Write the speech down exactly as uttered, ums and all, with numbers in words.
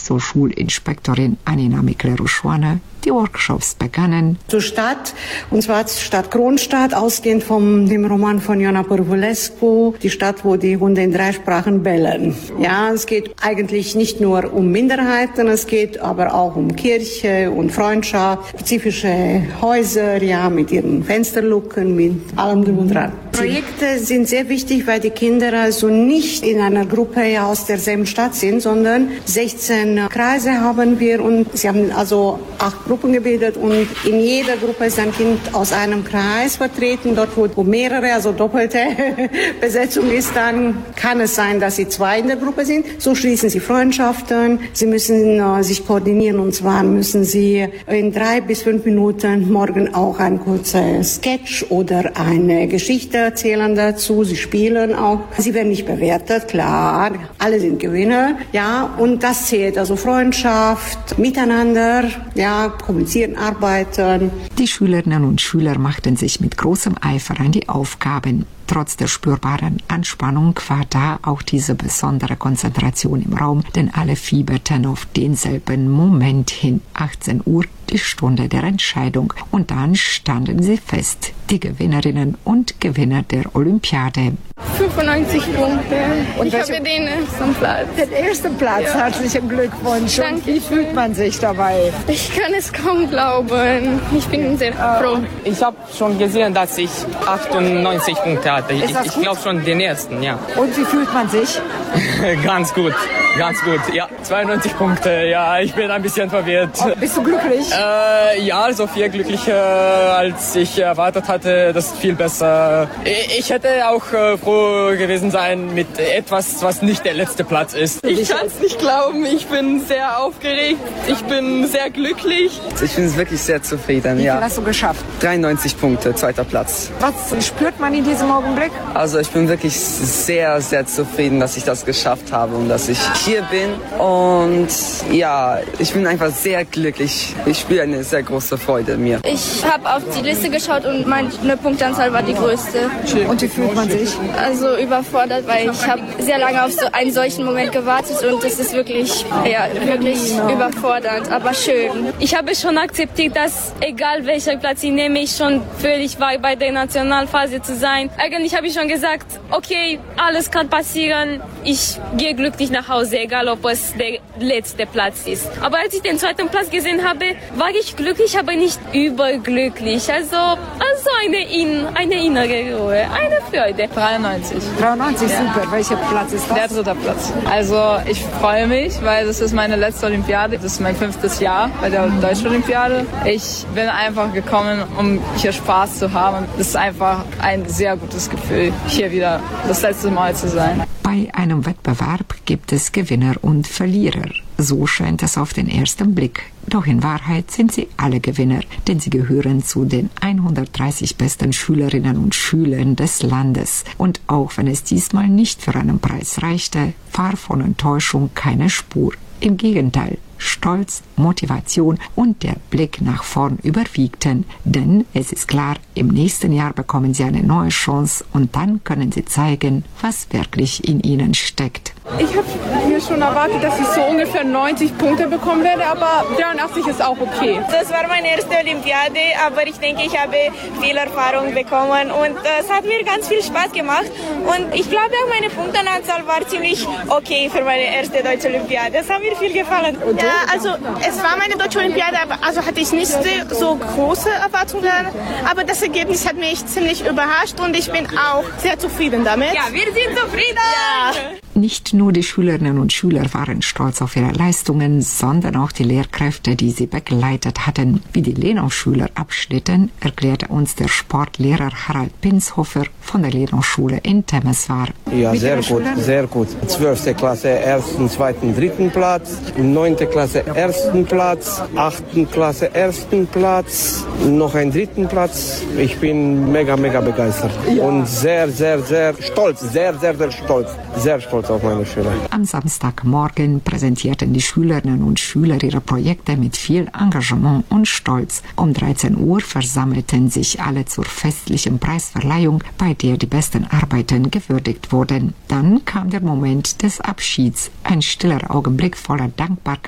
so Schulinspektorin Anina Mikleruschwana. Die Workshops begannen zur Stadt, und zwar Stadt Kronstadt, ausgehend von dem Roman von Ioana Pârvulescu, die Stadt, wo die Hunde in drei Sprachen bellen. Ja, es geht eigentlich nicht nur um Minderheiten, es geht aber auch um Kirche und Freundschaft, spezifische Häuser, ja, mit ihren Fensterluken, mit allem drum und dran. Projekte sind sehr wichtig, weil die Kinder also nicht in einer Gruppe ja aus derselben Stadt sind, sondern sechzehn Kreise haben wir, und sie haben also acht Gruppen gebildet, und in jeder Gruppe ist ein Kind aus einem Kreis vertreten. Dort, wo mehrere, also doppelte Besetzung ist, dann kann es sein, dass sie zwei in der Gruppe sind. So schließen sie Freundschaften. Sie müssen äh, sich koordinieren, und zwar müssen sie in drei bis fünf Minuten morgen auch ein kurzer Sketch oder eine Geschichte erzählen dazu. Sie spielen auch. Sie werden nicht bewertet, klar. Alle sind Gewinner, ja, und das zählt. Also Freundschaft, Miteinander, ja, kommunizieren, arbeiten. Die Schülerinnen und Schüler machten sich mit großem Eifer an die Aufgaben. Trotz der spürbaren Anspannung war da auch diese besondere Konzentration im Raum, denn alle fieberten auf denselben Moment hin. achtzehn Uhr, die Stunde der Entscheidung. Und dann standen sie fest, die Gewinnerinnen und Gewinner der Olympiade. fünfundneunzig Punkte. Und ich habe den ersten Platz. Den ersten Platz, ja. Herzlichen Glückwunsch. Danke. Und wie fühlt man sich dabei? Ich kann es kaum glauben. Ich bin sehr froh. Ich habe schon gesehen, dass ich achtundneunzig Punkte hatte. Ich, ich glaube schon den ersten, ja. Und wie fühlt man sich? Ganz gut, ganz gut. Ja, zweiundneunzig Punkte. Ja, ich bin ein bisschen verwirrt. Oh, bist du glücklich? Äh, ja, so viel glücklicher, als ich erwartet hatte. Das ist viel besser. Ich hätte auch äh, froh gewesen sein mit etwas, was nicht der letzte Platz ist. Ich kann es nicht glauben. Ich bin sehr aufgeregt. Ich bin sehr glücklich. Ich bin wirklich sehr zufrieden. Wie ja. viel hast du geschafft? dreiundneunzig Punkte, zweiter Platz. Was spürt man in diesem Augenblick? Also ich bin wirklich sehr, sehr zufrieden, dass ich das geschafft habe und dass ich hier bin. Und ja, ich bin einfach sehr glücklich. Ich spüre eine sehr große Freude in mir. Ich habe auf die Liste geschaut und meine Punktanzahl war die größte. Und wie fühlt man sich? Also überfordert, weil ich habe sehr lange auf so einen solchen Moment gewartet, und es ist wirklich, ja, wirklich überfordernd, aber schön. Ich habe schon akzeptiert, dass egal welcher Platz ich nehme, ich schon völlig war, bei der Nationalphase zu sein. Eigentlich habe ich schon gesagt, okay, alles kann passieren, ich gehe glücklich nach Hause, egal ob es der letzte Platz ist. Aber als ich den zweiten Platz gesehen habe, war ich glücklich, aber nicht überglücklich. Also, also eine, in, eine innere Ruhe, eine Freude. dreiundneunzig. dreiundneunzig, ja. Super. Welcher Platz ist das? Der dritte Platz. Also ich freue mich, weil das ist meine letzte Olympiade. Das ist mein fünftes Jahr bei der Deutschen Olympiade. Ich bin einfach gekommen, um hier Spaß zu haben. Das ist einfach ein sehr gutes Gefühl, hier wieder das letzte Mal zu sein. Bei einem Wettbewerb gibt es Gewinner und Verlierer. So scheint es auf den ersten Blick. Doch in Wahrheit sind sie alle Gewinner, denn sie gehören zu den hundertdreißig besten Schülerinnen und Schülern des Landes. Und auch wenn es diesmal nicht für einen Preis reichte, war von Enttäuschung keine Spur. Im Gegenteil, Stolz, Motivation und der Blick nach vorn überwiegten. Denn es ist klar, im nächsten Jahr bekommen sie eine neue Chance, und dann können sie zeigen, was wirklich in ihnen steckt. Ich habe mir schon erwartet, dass ich so ungefähr neunzig Punkte bekommen werde, aber dreiundachtzig ist auch okay. Das war meine erste Olympiade, aber ich denke, ich habe viel Erfahrung bekommen, und es hat mir ganz viel Spaß gemacht. Und ich glaube, auch meine Punktenanzahl war ziemlich okay für meine erste deutsche Olympiade. Das hat mir viel gefallen. Ja, also es war meine deutsche Olympiade, aber also hatte ich nicht so große Erwartungen, aber das Ergebnis hat mich ziemlich überrascht, und ich bin auch sehr zufrieden damit. Ja, wir sind zufrieden! Ja. Nicht nur die Schülerinnen und Schüler waren stolz auf ihre Leistungen, sondern auch die Lehrkräfte, die sie begleitet hatten. Wie die Lenau-Schüler abschnitten, erklärte uns der Sportlehrer Harald Pinshofer von der Lenau-Schule in Temeswar. Ja, sehr gut, sehr gut. Zwölfte Klasse, ersten, zweiten, dritten Platz, neunte Klasse, ersten Platz, achten Klasse, ersten Platz, noch einen dritten Platz. Ich bin mega, mega begeistert ja. und sehr, sehr, sehr stolz, sehr, sehr, sehr stolz, sehr stolz auf meine Schüler. Am Samstagmorgen präsentierten die Schülerinnen und Schüler ihre Projekte mit viel Engagement und Stolz. Um dreizehn Uhr versammelten sich alle zur festlichen Preisverleihung, bei der die besten Arbeiten gewürdigt wurden. Dann kam der Moment des Abschieds, ein stiller Augenblick voller Dankbarkeit